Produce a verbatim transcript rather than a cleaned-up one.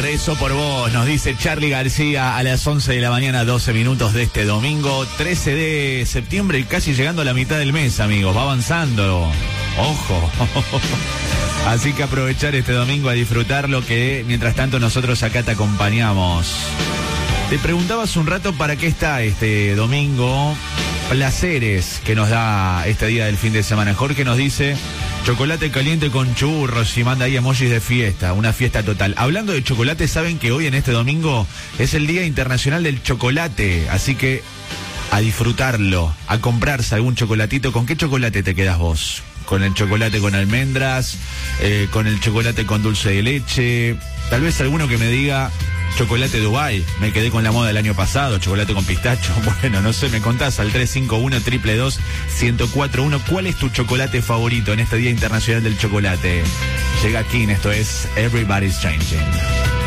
Rezo por vos, nos dice Charly García a las once de la mañana, doce minutos de este domingo, trece de septiembre, casi llegando a la mitad del mes, amigos. Va avanzando. Ojo. Así que aprovechar este domingo a disfrutarlo, que mientras tanto nosotros acá te acompañamos. Te preguntabas un rato para qué está este domingo, placeres que nos da este día del fin de semana. Jorge nos dice chocolate caliente con churros y manda ahí emojis de fiesta, una fiesta total. Hablando de chocolate, saben que hoy en este domingo es el Día Internacional del Chocolate, así que a disfrutarlo, a comprarse algún chocolatito. ¿Con qué chocolate te quedas vos? ¿Con el chocolate con almendras? Eh, ¿Con el chocolate con dulce de leche? Tal vez alguno que me diga chocolate Dubai, me quedé con la moda del año pasado, chocolate con pistacho. Bueno, no sé, me contás al tres cinco uno, dos dos dos, uno cero cuatro uno. ¿Cuál es tu chocolate favorito en este Día Internacional del Chocolate? Llega King, esto es Everybody's Changing.